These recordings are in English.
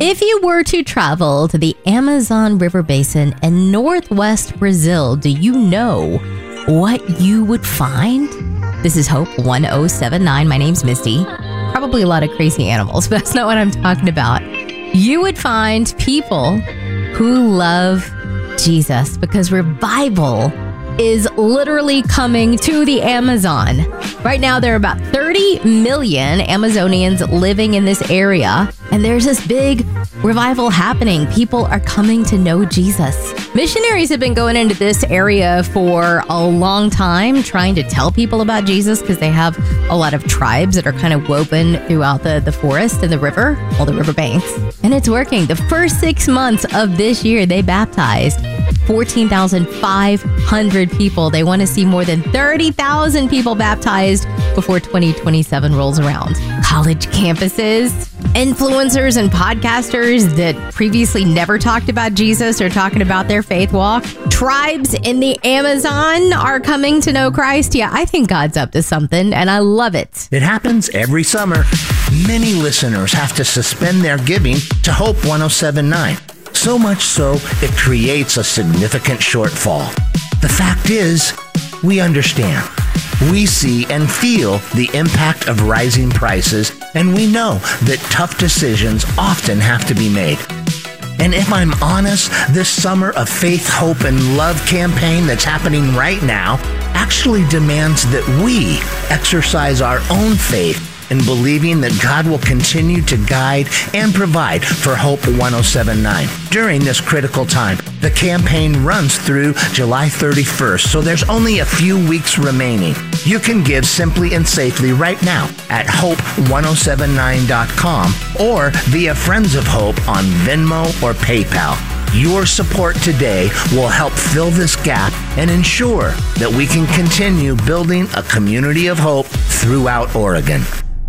If you were to travel to the Amazon River Basin in northwest Brazil, do you know what you would find? This is Hope 1079. My name's Misty. Probably a lot of crazy animals, but that's not what I'm talking about. You would find people who love Jesus because revival is literally coming to the Amazon. Right now, there are about 30 million Amazonians living in this area, and there's this big revival happening. People are coming to know Jesus. Missionaries have been going into this area for a long time, trying to tell people about Jesus because they have a lot of tribes that are kind of woven throughout the forest and the river, all the river banks. And it's working. The first 6 months of this year, they baptized 14,500 people. They want to see more than 30,000 people baptized before 2027 rolls around. College campuses, influencers and podcasters that previously never talked about Jesus are talking about their faith walk. Tribes in the Amazon are coming to know Christ. Yeah, I think God's up to something, and I love it. It happens every summer. Many listeners have to suspend their giving to Hope 1079. So much so, it creates a significant shortfall. The fact is, we understand. We see and feel the impact of rising prices, and we know that tough decisions often have to be made. And if I'm honest, this summer of faith, hope, and love campaign that's happening right now actually demands that we exercise our own faith in believing that God will continue to guide and provide for Hope 1079 during this critical time. The campaign runs through July 31st, so there's only a few weeks remaining. You can give simply and safely right now at hope1079.com or via Friends of Hope on Venmo or PayPal. Your support today will help fill this gap and ensure that we can continue building a community of hope throughout Oregon.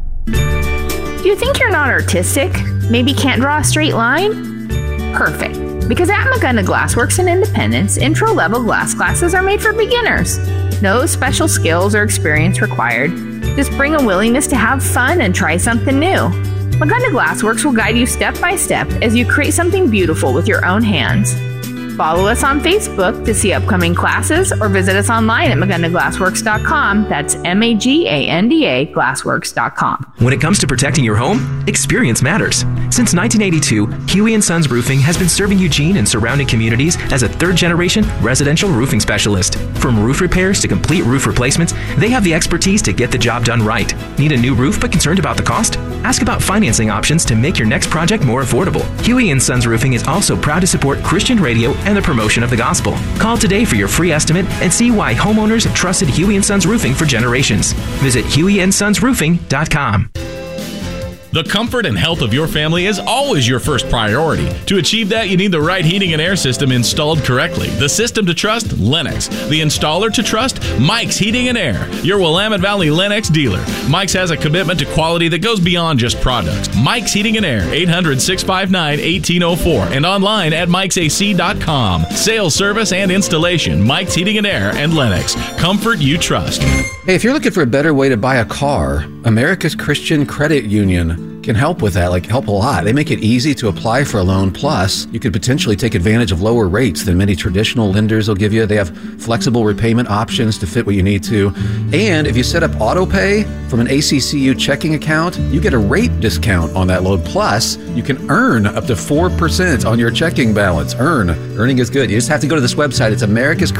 Do you think you're not artistic? Maybe can't draw a straight line? Perfect. Because at Magunda Glassworks in Independence, intro-level glass classes are made for beginners. No special skills or experience required. Just bring a willingness to have fun and try something new. Magunda Glassworks will guide you step by step as you create something beautiful with your own hands. Follow us on Facebook to see upcoming classes or visit us online at magundaglassworks.com. That's MAGANDA glassworks.com. When it comes to protecting your home, experience matters. Since 1982, Huey & Sons Roofing has been serving Eugene and surrounding communities as a third-generation residential roofing specialist. From roof repairs to complete roof replacements, they have the expertise to get the job done right. Need a new roof but concerned about the cost? Ask about financing options to make your next project more affordable. Huey & Sons Roofing is also proud to support Christian radio and the promotion of the gospel. Call today for your free estimate and see why homeowners have trusted Huey & Sons Roofing for generations. Visit HueyandSonsRoofing.com. The comfort and health of your family is always your first priority. To achieve that, you need the right heating and air system installed correctly. The system to trust? Lennox. The installer to trust? Mike's Heating and Air, your Willamette Valley Lennox dealer. Mike's has a commitment to quality that goes beyond just products. Mike's Heating and Air, 800-659-1804, and online at Mike'sAC.com. Sales, service, and installation. Mike's Heating and Air and Lennox. Comfort you trust. Hey, if you're looking for a better way to buy a car, America's Christian Credit Union can help with that, help a lot. They make it easy to apply for a loan. Plus, you could potentially take advantage of lower rates than many traditional lenders will give you. They have flexible repayment options to fit what you need to. And if you set up auto pay from an ACCU checking account, you get a rate discount on that loan. Plus, you can earn up to 4% on your checking balance. Earning is good. You just have to go to this website. It's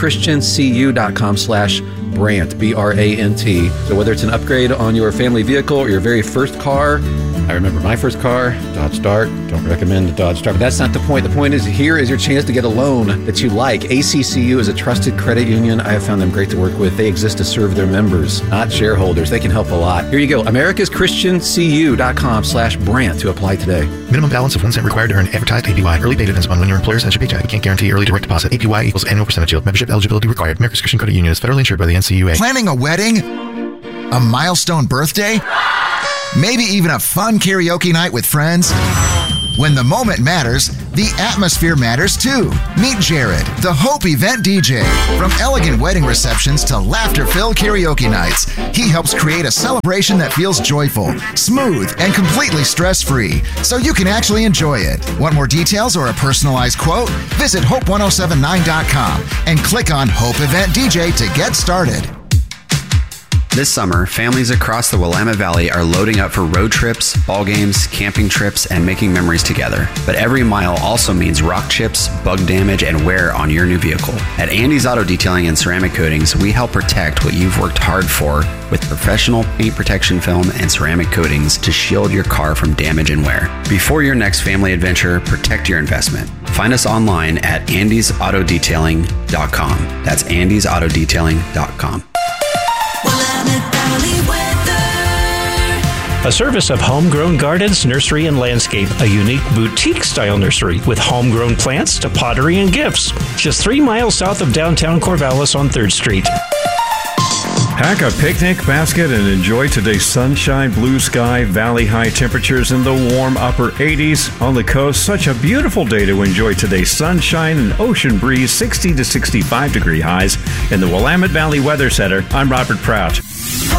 americaschristiancu.com/Brant, B-R-A-N-T. So whether it's an upgrade on your family vehicle or your very first car, I remember my first car, Dodge Dart. Don't recommend the Dodge Dart, but that's not the point. The point is, here is your chance to get a loan that you like. ACCU is a trusted credit union. I have found them great to work with. They exist to serve their members, not shareholders. They can help a lot. Here you go, americaschristiancu.com/Brant to apply today. Minimum balance of 1 cent required to earn advertised APY. Early pay depends upon when your employer sends your paycheck. We can't guarantee early direct deposit. APY equals annual percentage yield. Membership eligibility required. America's Christian Credit Union is federally insured by the NCUA. Planning a wedding? A milestone birthday? Maybe even a fun karaoke night with friends? When the moment matters, the atmosphere matters too. Meet Jared, the Hope Event DJ. From elegant wedding receptions to laughter-filled karaoke nights, he helps create a celebration that feels joyful, smooth, and completely stress-free, so you can actually enjoy it. Want more details or a personalized quote? Visit Hope1079.com and click on Hope Event DJ to get started. This summer, families across the Willamette Valley are loading up for road trips, ball games, camping trips, and making memories together. But every mile also means rock chips, bug damage, and wear on your new vehicle. At Andy's Auto Detailing and Ceramic Coatings, we help protect what you've worked hard for with professional paint protection film and ceramic coatings to shield your car from damage and wear. Before your next family adventure, protect your investment. Find us online at andysautodetailing.com. That's andysautodetailing.com. A service of Homegrown Gardens, Nursery and Landscape, a unique boutique-style nursery with homegrown plants to pottery and gifts. Just 3 miles south of downtown Corvallis on 3rd Street. Pack a picnic basket and enjoy today's sunshine, blue sky, valley-high temperatures in the warm upper 80s. On the coast, such a beautiful day to enjoy today's sunshine and ocean breeze, 60 to 65 degree highs. In the Willamette Valley Weather Center, I'm Robert Prout.